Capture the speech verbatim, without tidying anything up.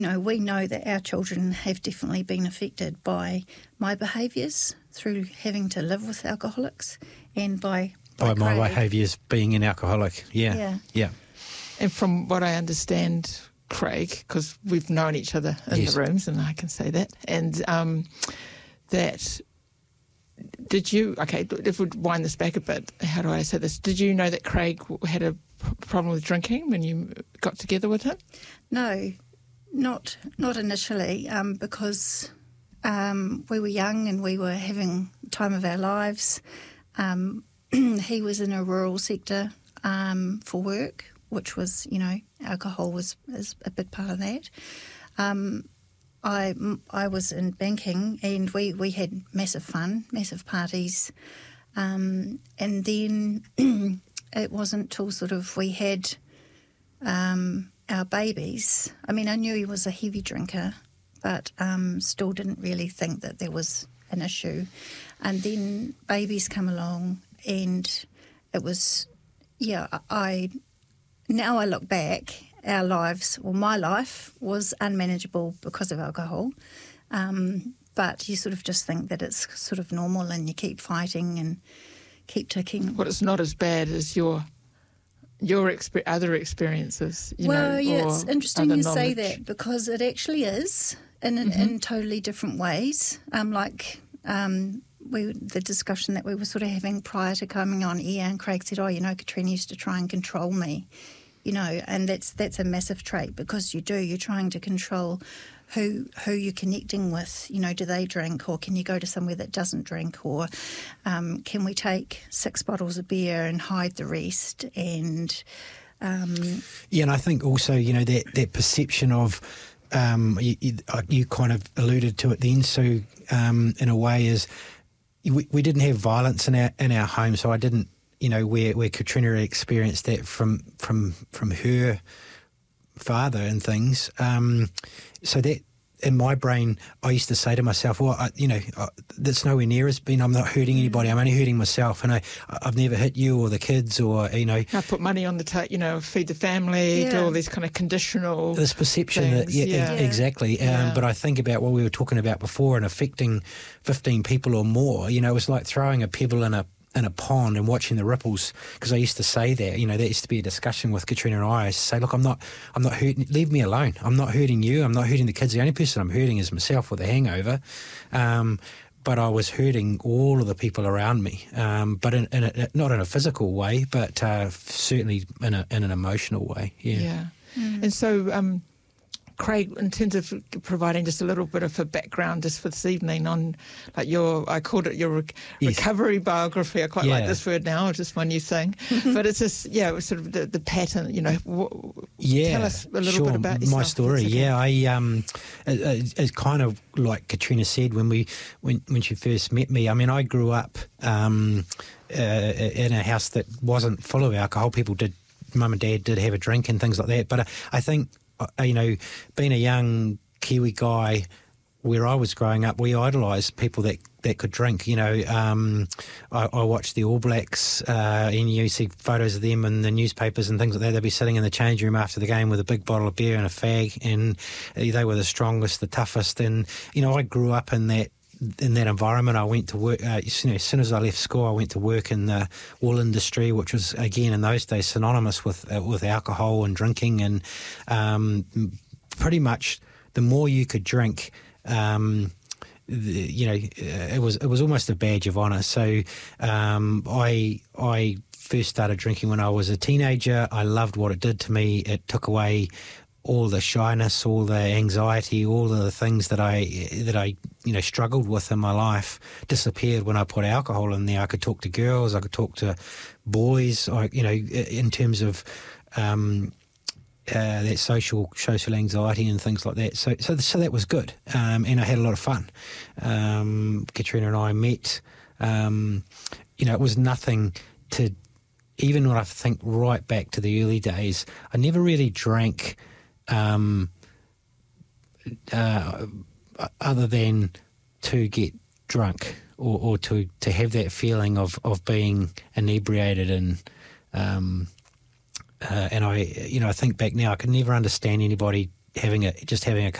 know, we know that our children have definitely been affected by my behaviours through having to live with alcoholics and by By, by my Craig. behaviours being an alcoholic. Yeah. Yeah. Yeah. And from what I understand, Craig, because we've known each other in Yes. the rooms, and I can say that, and um, that did you, okay, if we wind this back a bit, how do I say this? Did you know that Craig had a p- problem with drinking when you got together with him? No, not not initially, um, because um, we were young and we were having the time of our lives. Um, he was in a rural sector um, for work, which was, you know, alcohol was is a big part of that. Um, I, I was in banking and we, we had massive fun, massive parties. Um, and then it wasn't till sort of we had um, our babies. I mean, I knew he was a heavy drinker, but um, still didn't really think that there was an issue. And then babies come along and it was, yeah, I... Now I look back, our lives, well, my life was unmanageable because of alcohol. Um, but you sort of just think that it's sort of normal and you keep fighting and keep ticking. Well, it's not as bad as your your exper- other experiences, you well, know, yeah, or it's interesting other you say knowledge. that because it actually is in, in, Mm-hmm. in totally different ways. Um, like um, we, the discussion that we were sort of having prior to coming on air, and Craig said, oh, you know, Katrina used to try and control me. You know, and that's that's a massive trait because you do. You're trying to control who who you're connecting with. You know, do they drink or can you go to somewhere that doesn't drink, or um, can we take six bottles of beer and hide the rest? And um, Yeah, and I think also, you know, that, that perception of, um, you, you, you kind of alluded to it then, so um, in a way is we, we didn't have violence in our in our home, so I didn't, you know, where, where Katrina experienced that from from from her father and things. Um, so that in my brain, I used to say to myself, well, I, you know, I, that's nowhere near as been. I'm not hurting anybody. I'm only hurting myself. And I, I've never hit you or the kids or, you know. I put money on the ta- you know, feed the family, do Yeah. all these kind of conditional This perception that, things, yeah, yeah. e- exactly. Yeah. Um, but I think about what we were talking about before and affecting fifteen people or more. You know, it was like throwing a pebble in a in a pond and watching the ripples, because I used to say that, you know, that used to be a discussion with Katrina and I. I used to say, look, I'm not, I'm not hurting, leave me alone. I'm not hurting you. I'm not hurting the kids. The only person I'm hurting is myself with a hangover. Um, but I was hurting all of the people around me, um, but in, in a, not in a physical way, but uh, certainly in, a, in an emotional way. Yeah. Yeah. And so, um, Craig, in terms of providing just a little bit of a background just for this evening on, like your, I called it your rec- Yes. recovery biography. I quite like Yeah. this word now, it's just my new thing. But it's just, yeah, it was sort of the, the pattern, you know. W- Yeah, Tell us a little sure. bit about yourself. My if story. that's okay. Yeah, I um, it, it- it's kind of like Katrina said when we when when she first met me. I mean, I grew up um, uh, in a house that wasn't full of alcohol. People did, mum and dad did have a drink and things like that. But I, I think uh, you know, being a young Kiwi guy, where I was growing up, we idolised people that, that could drink. You know, um, I, I watched the All Blacks, uh, and you see photos of them in the newspapers and things like that. They'd be sitting in the change room after the game with a big bottle of beer and a fag, and they were the strongest, the toughest. And you know, I grew up in that in that environment. I went to work. Uh, you know, as soon as I left school, I went to work in the wool industry, which was again in those days synonymous with uh, with alcohol and drinking, and um, pretty much the more you could drink. Um, the, you know, it was it was almost a badge of honour. So um, I I first started drinking when I was a teenager. I loved what it did to me. It took away all the shyness, all the anxiety, all of the things that I that I you know struggled with in my life disappeared when I put alcohol in there. I could talk to girls, I could talk to boys. I you know in terms of um, Uh, that social social anxiety and things like that. So so so that was good, um, and I had a lot of fun. Um, Katrina and I met. Um, you know, it was nothing to, even when I think right back to the early days, I never really drank um, uh, other than to get drunk or, or to, to have that feeling of, of being inebriated and um, Uh, and I, you know, I think back now, I could never understand anybody having a just having a